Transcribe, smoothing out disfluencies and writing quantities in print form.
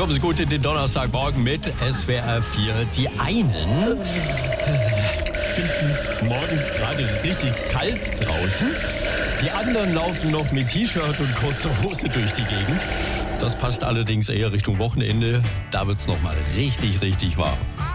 Kommen Sie gut in den Donnerstagmorgen mit SWR 4. Die einen finden es morgens gerade richtig kalt draußen. Die anderen laufen noch mit T-Shirt und kurzer Hose durch die Gegend. Das passt allerdings eher Richtung Wochenende. Da wird es nochmal richtig, richtig warm.